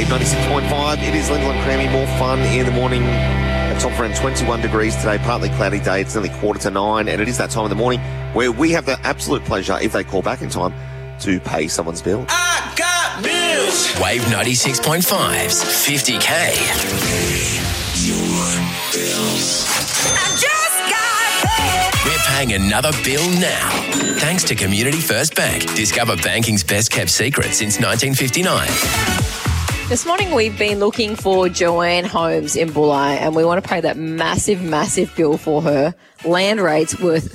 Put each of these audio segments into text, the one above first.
96.5. It is Lyndall and Crammy. More fun in the morning. It's off around 21 degrees today. Partly cloudy day. It's nearly 8:45. And it is that time of the morning where we have the absolute pleasure, if they call back in time, to pay someone's bill. I got bills. Wave 96.5's 50K. I just got paid. We're paying another bill now. Thanks to Community First Bank. Discover banking's best kept secret since 1959. This morning we've been looking for Joanne Holmes in Bulli and we want to pay that massive, massive bill for her. Land rates worth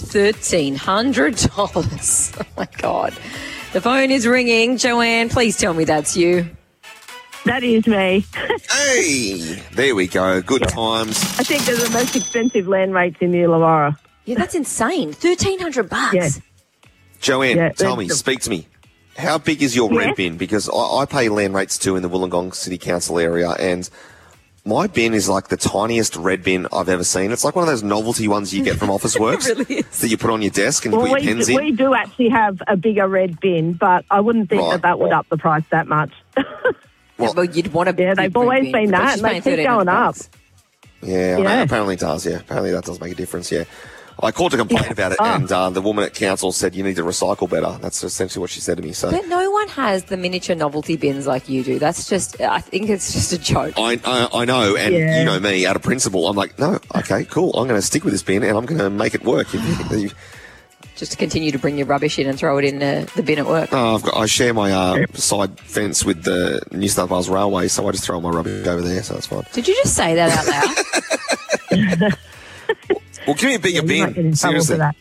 $1,300. Oh my God. The phone is ringing. Joanne, please tell me that's you. That is me. Hey, there we go. Good times. I think they're the most expensive land rates in the Illawarra. Yeah, that's insane. $1,300. Yeah. Joanne, tell me, speak to me. How big is your red bin? Because I pay land rates too in the Wollongong City Council area, and my bin is like the tiniest red bin I've ever seen. It's like one of those novelty ones you get from Officeworks It really is. that you put on your desk and you put your pens in. We do actually have a bigger red bin, but I wouldn't think that would up the price that much. Well, you'd want a big they've always bin, been but that, she's and they paying keep going up. Yeah, apparently it does, yeah. Apparently that does make a difference, yeah. I called to complain about it, and the woman at council said you need to recycle better. That's essentially what she said to me. So, But no one has the miniature novelty bins like you do. That's just, I think it's just a joke. I know, and you know me, out of principle, I'm like, no, okay, cool. I'm going to stick with this bin, and I'm going to make it work. Just to continue to bring your rubbish in and throw it in the bin at work. I share my side fence with the New South Wales Railway, so I just throw my rubbish over there, so that's fine. Did you just say that out loud? Well, give me a bigger bin. Seriously. Well,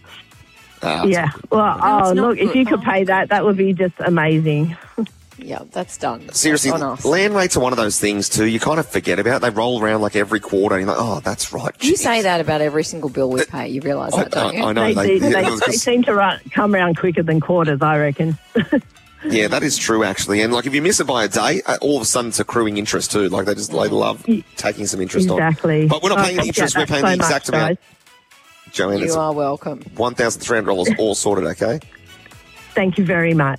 look, if you could pay that would be just amazing. Yeah, that's done. Seriously, That's on us. land rates are one of those things too. You kind of forget about. They roll around like every quarter. And you're like, oh, that's right. You Jeez. say that about every single bill we pay. You realise that, don't you? I know. They seem to come around quicker than quarters, I reckon. Yeah, that is true, actually. And, like, if you miss it by a day, all of a sudden it's accruing interest, too. Like, they love taking some interest on. Exactly. But we're not paying the interest. We're paying the exact amount. Joanne, You it's are welcome. $1,300 all sorted, okay? Thank you very much.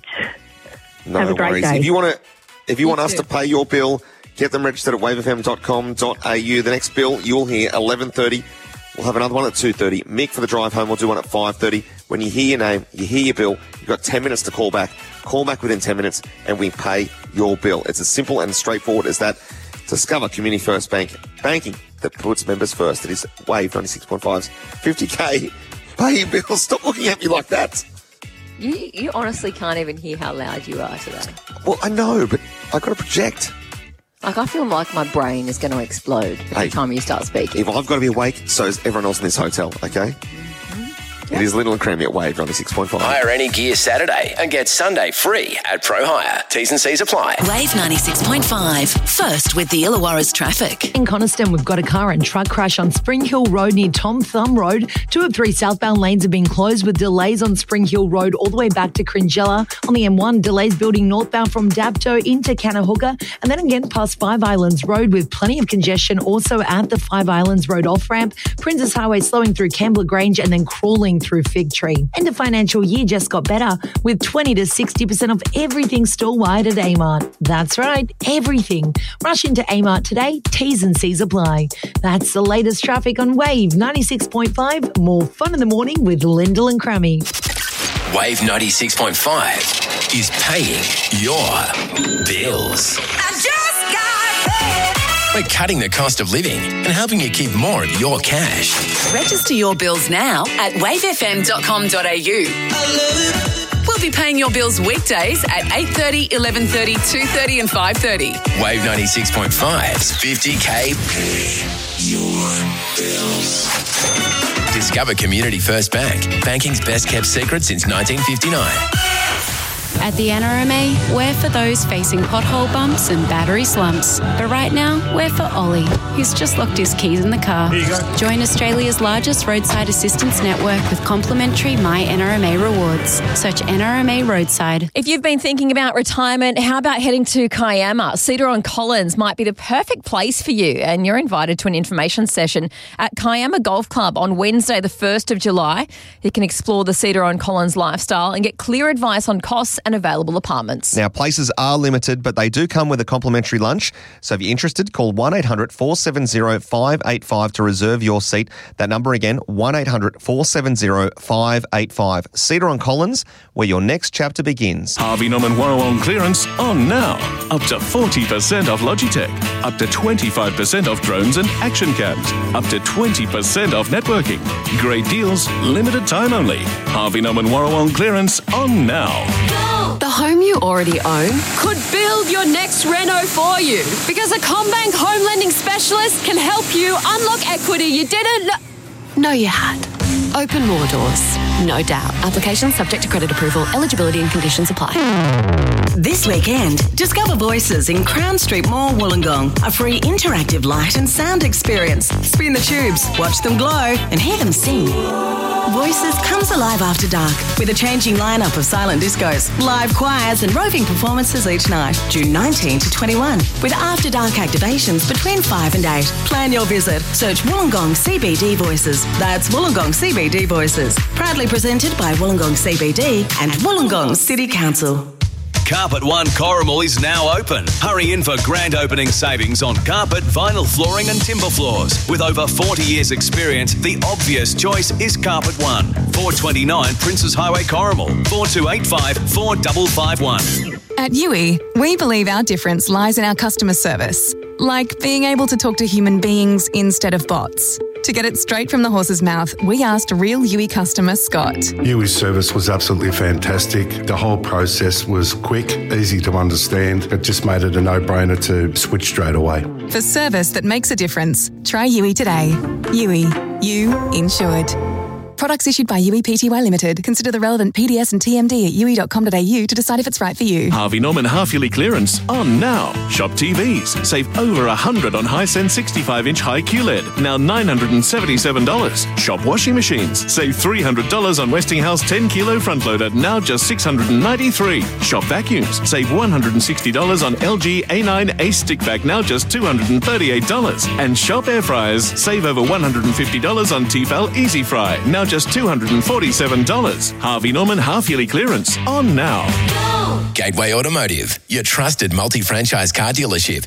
No Have a great worries. day. If you want us to pay your bill, get them registered at wavefm.com.au. The next bill you'll hear 11:30. We'll have another one at 2:30. Mick for the drive home. We'll do one at 5:30. When you hear your name, you hear your bill, you've got 10 minutes to call back. Call back within 10 minutes and we pay your bill. It's as simple and straightforward as that. Discover Community First Bank. Banking that puts members first. It is Wave 96.5's 50K. Pay your bill. Stop looking at me like that. You honestly can't even hear how loud you are today. Well, I know, but I've got to project. Like, I feel like my brain is going to explode every time you start speaking. If I've got to be awake, so is everyone else in this hotel, okay? It is Lyndall and Crammy at Wave 96.5. Hire any gear Saturday and get Sunday free at Pro Hire. T's and C's apply. Wave 96.5. First with the Illawarra's traffic. In Coniston, we've got a car and truck crash on Spring Hill Road near Tom Thumb Road. 2 of 3 southbound lanes have been closed with delays on Spring Hill Road all the way back to Cringella. On the M1, delays building northbound from Dabto into Canahooga, and then again past Five Islands Road with plenty of congestion also at the Five Islands Road off-ramp. Princess Highway slowing through Kembla Grange and then crawling through Fig Tree. End of financial year just got better with 20 to 60% of everything store-wide at Amart. That's right, everything. Rush into Amart today. T's and C's apply. That's the latest traffic on Wave 96.5. More fun in the morning with Lyndall and Crammy. Wave 96.5 is paying your bills. I just got paid. We're cutting the cost of living and helping you keep more of your cash. Register your bills now at wavefm.com.au. We'll be paying your bills weekdays at 8:30, 11:30, 2:30 and 5:30. Wave 96.5's 50K. Discover Community First Bank. Banking's best kept secret since 1959. At the NRMA, we're for those facing pothole bumps and battery slumps. But right now, we're for Ollie, who's just locked his keys in the car. Here you go. Join Australia's largest roadside assistance network with complimentary My NRMA rewards. Search NRMA Roadside. If you've been thinking about retirement, how about heading to Kiama? Cedar-on-Collins might be the perfect place for you, and you're invited to an information session at Kiama Golf Club on Wednesday, the 1st of July. You can explore the Cedar-on-Collins lifestyle and get clear advice on costs and unavailable apartments. Now, places are limited, but they do come with a complimentary lunch. So if you're interested, call 1-800-470-585 to reserve your seat. That number again, 1-800-470-585. Cedar on Collins, where your next chapter begins. Harvey Norman Warrawong clearance on now. Up to 40% off Logitech. Up to 25% off drones and action cams. Up to 20% off networking. Great deals, limited time only. Harvey Norman Warrawong clearance on now. The home you already own could build your next reno for you because a CommBank home lending specialist can help you unlock equity you didn't know you had. Open more doors, no doubt. Application subject to credit approval. Eligibility and conditions apply. This weekend, discover Voices in Crown Street Mall, Wollongong. A free interactive light and sound experience. Spin the tubes, watch them glow, and hear them sing. Voices comes alive after dark with a changing lineup of silent discos, live choirs and roving performances each night, June 19 to 21, with after dark activations between 5 and 8. Plan your visit. Search Wollongong CBD Voices. That's Wollongong CBD Voices. Proudly presented by Wollongong CBD and Wollongong City Council. Carpet One Corrimal is now open. Hurry in for grand opening savings on carpet, vinyl flooring and timber floors. With over 40 years experience, the obvious choice is Carpet One. 429 Princes Highway Corrimal. 4285 4551. At Yui, we believe our difference lies in our customer service. Like being able to talk to human beings instead of bots. To get it straight from the horse's mouth, we asked real Yui customer Scott. Yui's service was absolutely fantastic. The whole process was quick, easy to understand. It just made it a no-brainer to switch straight away. For service that makes a difference, try Yui today. Yui, you insured. Products issued by Yui Pty Limited. Consider the relevant PDS and TMD at yui.com.au to decide if it's right for you. Harvey Norman half-yearly clearance on now. Shop TVs. Save over $100 on Hisense 65-inch high QLED. Now $977. Shop washing machines. Save $300 on Westinghouse 10-kilo front loader. Now just $693. Shop vacuums. Save $160 on LG A9 Ace stick vac. Now just $238. And shop air fryers. Save over $150 on Tefal Easy Fry. Now just $247. Harvey Norman half-yearly clearance on now. Gateway Automotive, your trusted multi-franchise car dealership.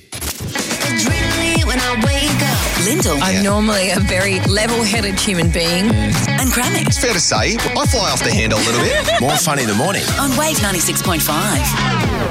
Lyndall. I'm normally a very level-headed human being. And Grammy. It's fair to say, I fly off the handle a little bit. More fun in the morning. On Wave 96.5.